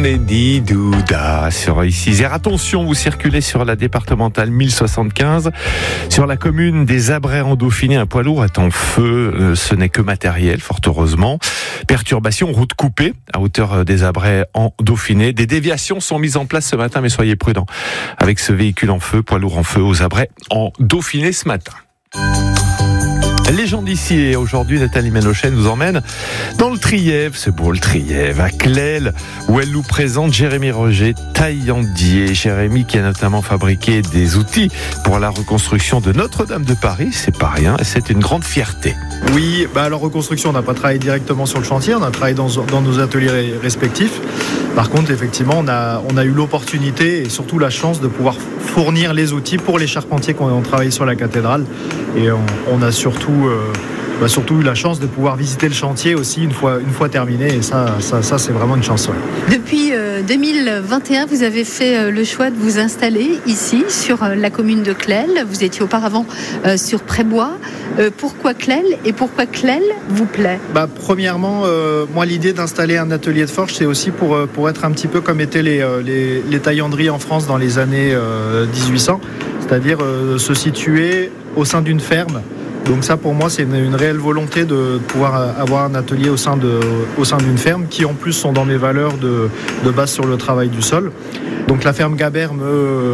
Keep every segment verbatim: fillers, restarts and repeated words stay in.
Nedi Douda sur ici. Attention, vous circulez sur la départementale mille soixante-quinze, sur la commune des Abrets en Dauphiné. Un poids lourd est en feu. Ce n'est que matériel, fort heureusement. Perturbation, route coupée à hauteur des Abrets en Dauphiné. Des déviations sont mises en place ce matin, mais soyez prudents avec ce véhicule en feu, poids lourd en feu aux Abrets en Dauphiné ce matin. Les gens d'ici, et aujourd'hui Nathalie Ménochet nous emmène dans le Trièves, c'est beau le Trièves, à Clel, où elle nous présente Jérémy Roger, taillandier. Jérémy qui a notamment fabriqué des outils pour la reconstruction de Notre-Dame de Paris, c'est pas rien, et c'est une grande fierté. Oui, bah alors reconstruction, on n'a pas travaillé directement sur le chantier, on a travaillé dans, dans nos ateliers respectifs. Par contre, effectivement, on a, on a eu l'opportunité et surtout la chance de pouvoir fournir les outils pour les charpentiers qui ont travaillé sur la cathédrale. Et on, on a surtout, euh, bah surtout eu la chance de pouvoir visiter le chantier aussi une fois, une fois terminé. Et ça, ça, ça c'est vraiment une chance. Ouais. Depuis euh, deux mille vingt et un, vous avez fait euh, le choix de vous installer ici, sur euh, la commune de Clel. Vous étiez auparavant euh, sur Prébois. Euh, pourquoi Clel et pourquoi Clel vous plaît ? Bah, premièrement, euh, moi l'idée d'installer un atelier de forge, c'est aussi pour, euh, pour être un petit peu comme étaient les, euh, les, les taillanderies en France dans les années euh, dix-huit cents, c'est-à-dire euh, se situer au sein d'une ferme. Donc ça pour moi c'est une, une réelle volonté de pouvoir avoir un atelier au sein, de, au sein d'une ferme qui en plus sont dans mes valeurs de, de base sur le travail du sol. Donc la ferme Gabert me,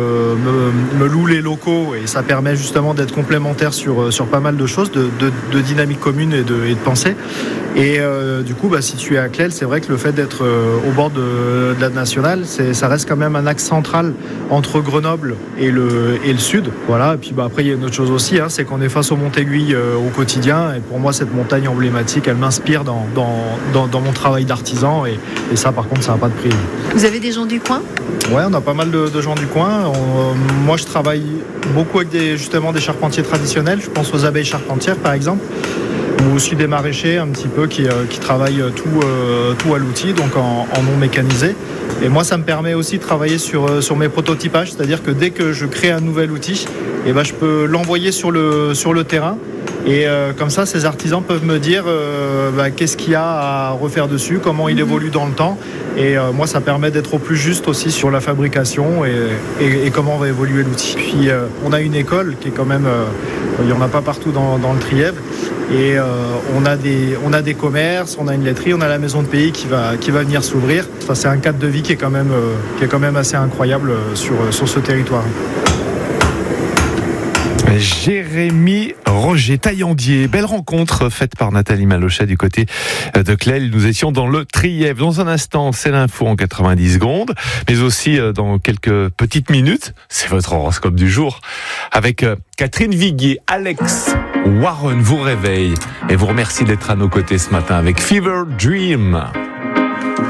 me, me loue les locaux et ça permet justement d'être complémentaire sur, sur pas mal de choses, de, de, de dynamique commune et de, et de pensée. Et euh, du coup, bah, situé à Clel, c'est vrai que le fait d'être euh, au bord de, de la nationale, c'est, ça reste quand même un axe central entre Grenoble et le, et le sud. Voilà. Et puis bah, après, il y a une autre chose aussi, hein, c'est qu'on est face au Mont-Aiguille euh, au quotidien. Et pour moi, cette montagne emblématique, elle m'inspire dans, dans, dans, dans mon travail d'artisan. Et, et ça, par contre, ça n'a pas de prix. Vous avez des gens du coin ? Ouais, on a pas mal de, de gens du coin. On, euh, moi, je travaille beaucoup avec des, justement des charpentiers traditionnels. Je pense aux abeilles charpentières, par exemple. Ou aussi des maraîchers un petit peu qui, euh, qui travaillent tout, euh, tout à l'outil, donc en, en non mécanisé. Et moi, ça me permet aussi de travailler sur, euh, sur mes prototypages, c'est-à-dire que dès que je crée un nouvel outil, eh ben, je peux l'envoyer sur le, sur le terrain. Et euh, comme ça, ces artisans peuvent me dire euh, bah, qu'est-ce qu'il y a à refaire dessus, comment il évolue dans le temps. Et euh, moi, ça permet d'être au plus juste aussi sur la fabrication et, et, et comment va évoluer l'outil. Puis, euh, on a une école qui est quand même... Euh, il n'y en a pas partout dans, dans le Trièves. Et euh, on, a des, on a des commerces, on a une laiterie, on a la maison de pays qui va, qui va venir s'ouvrir. Enfin, c'est un cadre de vie qui est quand même, euh, qui est quand même assez incroyable sur, sur ce territoire. Jérémy Roger, taillandier. Belle rencontre faite par Nathalie Ménochet du côté de Clel. Nous étions dans le Trièves. Dans un instant, c'est l'info en quatre-vingt-dix secondes, mais aussi dans quelques petites minutes, c'est votre horoscope du jour, avec Catherine Viguier. Alex Warren vous réveille et vous remercie d'être à nos côtés ce matin avec Fever Dream.